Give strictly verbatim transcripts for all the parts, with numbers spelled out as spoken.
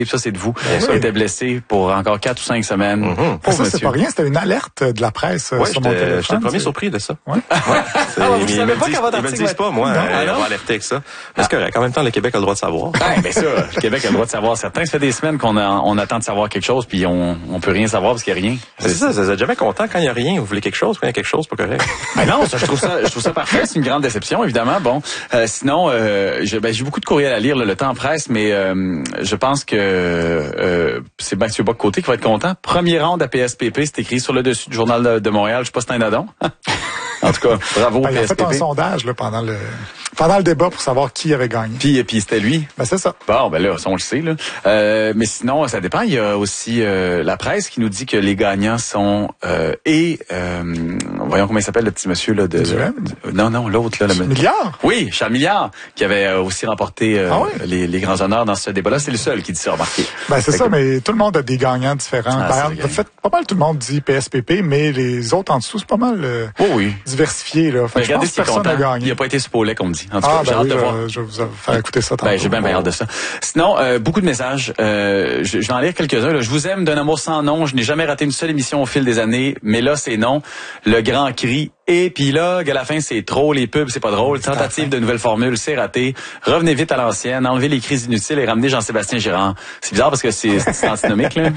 Et ça, c'est de vous. Oui. Ça était blessé pour encore quatre ou cinq semaines. Mm-hmm. Pauvre ça, monsieur. c'est pas rien. C'était une alerte de la presse ouais, sur mon téléphone. J'étais le premier surpris de ça. Ouais. ouais. Ah, vous ils savez me pas disent, qu'à votre ils me article disent pas, moi, non, euh, alors? on va alerter avec ça. Mais c'est correct. En même temps, le Québec a le droit de savoir. Ah, mais ça, le Québec a le droit de savoir. Certains, ça fait des semaines qu'on a, on attend de savoir quelque chose, puis on, on peut rien savoir parce qu'il y a rien. C'est ça, vous êtes jamais content quand il y a rien. Vous voulez quelque chose, quand il y a quelque chose, pas correct. Mais non, ça, je trouve ça, je trouve ça parfait. C'est une grande déception, évidemment. Bon, euh, sinon, euh, je, ben, j'ai beaucoup de courriels à lire, là, le temps presse, mais euh, je pense que euh, c'est Mathieu Bock-Côté qui va être content. Premier round à P S P P, c'est écrit sur le dessus du Journal de, de Montréal. Je sais pas si c'est un adon. En tout cas, bravo ben, P S P P. Il a fait un sondage là, pendant le pendant le débat pour savoir qui avait gagné. Puis, puis c'était lui. Ben c'est ça. Bon, ben là, ça, on le sait là. Euh, mais sinon, ça dépend. Il y a aussi euh, la presse qui nous dit que les gagnants sont euh, et euh, voyons comment il s'appelle le petit monsieur là de, de, de non non l'autre là le Milliard. Oui, Charles Milliard qui avait euh, aussi remporté euh, ah oui? les, les grands honneurs dans ce débat-là. C'est le seul qui dit ça, remarquez. Ben c'est fait ça, que... mais tout le monde a des gagnants différents. Ah, ben, en fait, pas mal tout le monde dit P S P P, mais les autres en dessous c'est pas mal euh, oh, oui. diversifié là. Fait ben, je pense que personne n'a gagné. Il n'a pas été spoilé comme dit. En tout cas, ah, j'ai ben hâte oui, de voir. Je vais vous faire écouter ça tantôt. Ben, j'ai bien bien hâte de ça. Sinon, euh, beaucoup de messages. Euh, je, je vais en lire quelques-uns. Là. Je vous aime d'un amour sans nom. Je n'ai jamais raté une seule émission au fil des années. Mais là, c'est non. Le grand cri. Et puis là, à la fin, c'est trop. Les pubs, c'est pas drôle. Tentative de nouvelle formule, c'est raté. Revenez vite à l'ancienne. Enlevez les crises inutiles et ramenez Jean-Sébastien Girard. C'est bizarre parce que c'est, c'est antinomique, là.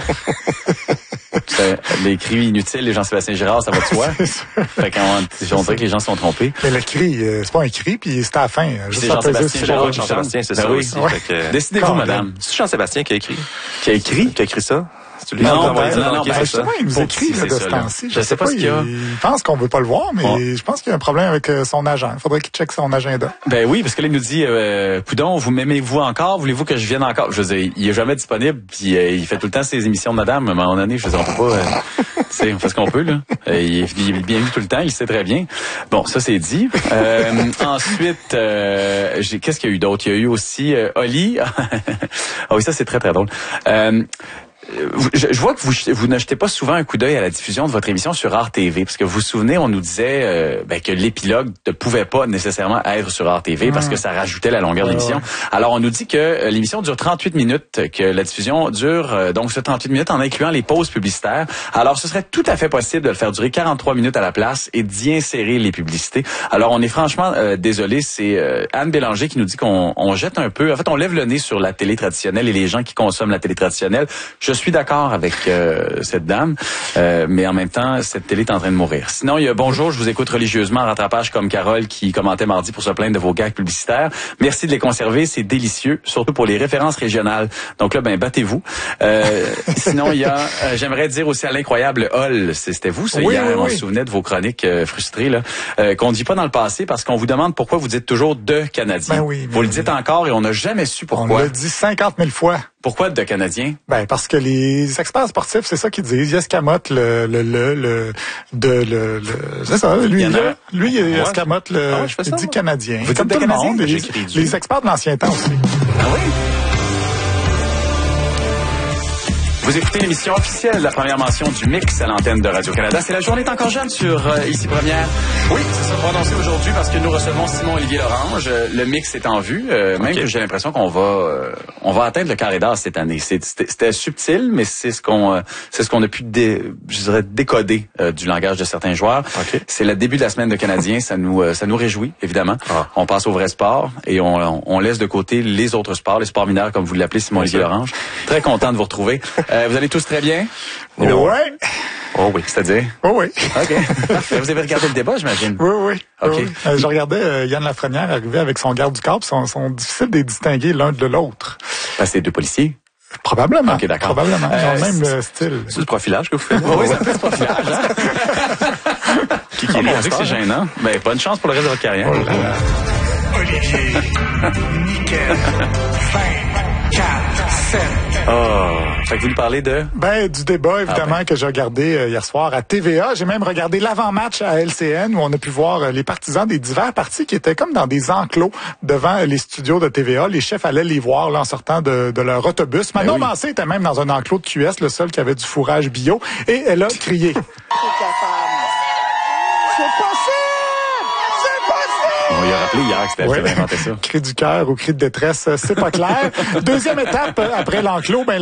Les cris inutiles, les Jean-Sébastien Girard, ça va de soi. Fait qu'on on dirait que les gens se sont trompés. Mais le cri, euh, c'est pas un cri, puis c'est à la fin. C'est Jean-Sébastien Girard. Jean-Sébastien, c'est ben ça oui. aussi. Ouais. Que... Décidez-vous, madame. C'est Jean-Sébastien qui a écrit. Qui a écrit? Qui a écrit ça? Tu lui non, ben, non, non, ben, justement, il nous écrit là, de ce temps-ci. Je, je sais pas, pas ce qu'il y a. Il pense qu'on veut pas le voir, mais bon. Je pense qu'il y a un problème avec son agent. Il faudrait qu'il check son agenda. Ben oui, parce que là, il nous dit, euh, Coudon, vous m'aimez-vous encore? Voulez-vous que je vienne encore? Je veux dire, il est jamais disponible, puis euh, il fait tout le temps ses émissions de madame. À un moment donné, je veux dire, on peut pas... Euh, tu sais, on fait ce qu'on peut, là. Euh, il, est, il est bien vu tout le temps, il sait très bien. Bon, ça, c'est dit. Euh, ensuite, euh, j'ai, qu'est-ce qu'il y a eu d'autre? Il y a eu aussi euh, Oli. Ah oui, ça, c'est très, très drôle. Euh, Je, je vois que vous, vous ne jetez pas souvent un coup d'œil à la diffusion de votre émission sur R T V, parce que vous vous souvenez, on nous disait euh, ben, que l'épilogue ne pouvait pas nécessairement être sur R T V parce que ça rajoutait la longueur de l'émission. Alors, on nous dit que euh, l'émission dure trente-huit minutes, que la diffusion dure euh, donc ce trente-huit minutes en incluant les pauses publicitaires. Alors, ce serait tout à fait possible de le faire durer quarante-trois minutes à la place et d'y insérer les publicités. Alors, on est franchement euh, désolé, c'est euh, Anne Bélanger qui nous dit qu'on on jette un peu, en fait, on lève le nez sur la télé traditionnelle et les gens qui consomment la télé traditionnelle. Je Je suis d'accord avec euh, cette dame, euh, mais en même temps, cette télé est en train de mourir. Sinon, il y a Bonjour, je vous écoute religieusement en rattrapage comme Carole qui commentait mardi pour se plaindre de vos gags publicitaires. Merci de les conserver, c'est délicieux, surtout pour les références régionales. Donc là, ben battez-vous. Euh, sinon, il y a, euh, j'aimerais dire aussi à l'incroyable Hall, c'était vous, ça, oui, hier, oui, on oui. se souvenait de vos chroniques euh, frustrées, là, euh, qu'on ne dit pas dans le passé parce qu'on vous demande pourquoi vous dites toujours de Canadiens. Ben oui, vous le dites encore et on n'a jamais su pourquoi. On l'a dit cinquante mille fois. Pourquoi de Canadiens? Ben parce que les experts sportifs, c'est ça qu'ils disent. Ils escamotent le le le, le de le, le c'est ça. Lui, il là, lui, il ouais. escamote le. Ah ouais, je fais ça, il dit Canadien. Vous comme dites tout le monde. Les, les experts de l'ancien temps aussi. Ah oui? Vous écoutez l'émission officielle, la première mention du mix à l'antenne de Radio-Canada. C'est la journée est encore jeune sur euh, Ici Première. Oui, c'est ça prononcé aujourd'hui parce que nous recevons Simon-Olivier Lorange. Le mix est en vue. Euh, même okay. que j'ai l'impression qu'on va euh, on va atteindre le carré d'as cette année. C'est, c'était, c'était subtil, mais c'est ce qu'on euh, c'est ce qu'on a pu dé, je dirais décoder euh, du langage de certains joueurs. Okay. C'est le début de la semaine de Canadiens. ça nous euh, ça nous réjouit évidemment. Ah. On passe au vrai sport et on, on, on laisse de côté les autres sports, les sports mineurs comme vous l'appelez, Simon-Olivier Lorange. Très content de vous retrouver. Euh, vous allez tous très bien? Numéro ouais. Oh oui, c'est-à-dire? Oh oui. OK. Parfait. Vous avez regardé le débat, j'imagine? Oui, oui. OK. Oui. Euh, je regardais euh, Yann Lafrenière arriver avec son garde du corps, ils sont, sont difficiles de les distinguer l'un de l'autre. Parce que c'est deux policiers? Probablement. OK, d'accord. Probablement. Ils euh, ont le même euh, style. C'est le profilage que vous faites? Oui, c'est un peu le profilage, hein? Qui qui est là? C'est gênant. Ben, bonne chance pour le reste de votre carrière. Oh là là. Olivier, nickel, vingt, quatre, sept. Oh, fait que vous lui parlez de? Ben, du débat, évidemment, ah ben. que j'ai regardé euh, hier soir à T V A. J'ai même regardé l'avant-match à L C N où on a pu voir euh, les partisans des divers partis qui étaient comme dans des enclos devant euh, les studios de T V A. Les chefs allaient les voir là, en sortant de, de leur autobus. Ben Manon oui. Mancé était même dans un enclos de Q S, le seul qui avait du fourrage bio, et elle a crié. C'est capable. C'est possible! C'est possible! On lui a rappelé hier que c'était oui. elle qui avait inventé ça. Cri du cœur ou cri de détresse, c'est pas clair. Deuxième étape, après l'enclos, ben